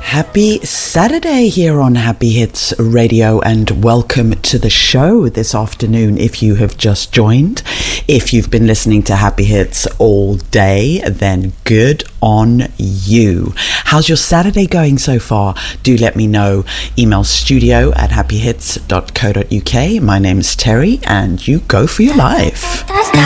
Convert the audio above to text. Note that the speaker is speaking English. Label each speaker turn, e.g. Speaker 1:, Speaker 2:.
Speaker 1: Happy Saturday here on Happy Hits Radio, and welcome to the show this afternoon if you have just joined. If you've been listening to Happy Hits all day, then good on you. How's your Saturday going so far? Do let me know. Email studio@happyhits.co.uk. My name's Terry, and you go for your life.